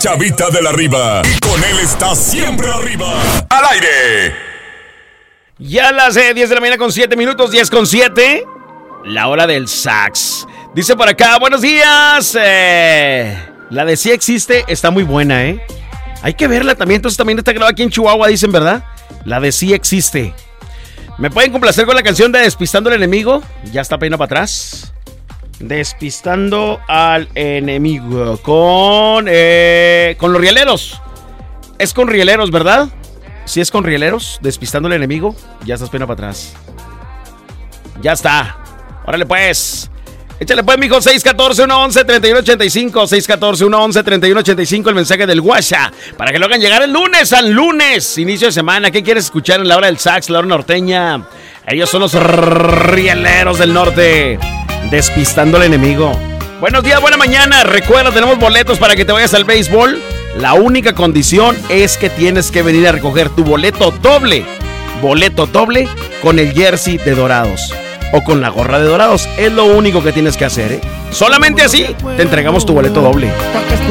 Chavita de la Riva. Y con él está siempre arriba. ¡Al aire! Ya las 10 de la mañana con 7 minutos, 10 con 7. La hora del sax. Dice por acá, buenos días. La de Sí Existe está muy buena, ¿eh? Hay que verla también. Entonces también está grabada aquí en Chihuahua, dicen, ¿verdad? La de Sí Existe. ¿Me pueden complacer con la canción de Despistando al Enemigo? Ya está pena para atrás. Despistando al Enemigo. Con los Rieleros. Es con Rieleros, ¿verdad? Si es con Rieleros, Despistando al Enemigo. Ya estás pena para atrás. Ya está. Órale pues. Échale pues, mijo. 614-111-3185. 614-111-3185. El mensaje del WhatsApp. Para que lo hagan llegar el lunes al lunes. Inicio de semana. ¿Qué quieres escuchar en la hora del sax, la hora norteña? Ellos son los Rieleros del Norte. Despistando al Enemigo. Buenos días, buena mañana. Recuerda, tenemos boletos para que te vayas al béisbol. La única condición es que tienes que venir a recoger tu boleto doble. Boleto doble con el jersey de Dorados. O con la gorra de Dorados. Es lo único que tienes que hacer, ¿eh? Solamente así te entregamos tu boleto doble.